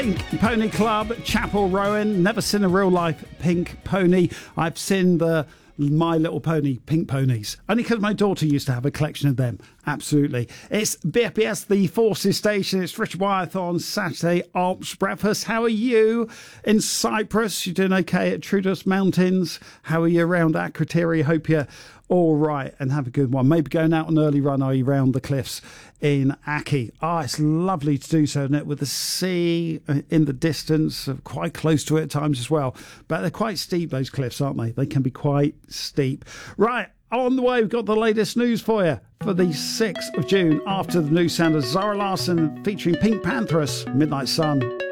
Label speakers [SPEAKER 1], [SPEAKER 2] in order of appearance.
[SPEAKER 1] Pink Pony Club, Chapel Rowan. Never seen a real life pink pony. I've seen the My Little Pony pink ponies, only because my daughter used to have a collection of them. Absolutely. It's BFBS, the Forces Station. It's Richard Wyeth on Saturday Alps Breakfast. How are you in Cyprus? You doing okay at Troodos Mountains? How are you around Akrotiri? Hope you're all right and have a good one. Maybe going out on an early run, are you round the cliffs in Aki? It's lovely to do so, isn't it? With the sea in the distance, quite close to it at times as well. But they're quite steep, those cliffs, aren't they? They can be quite steep. Right, on the way, we've got the latest news for you for the 6th of June after the news sound of Zara Larsson featuring Pink Panthers, Midnight Sun.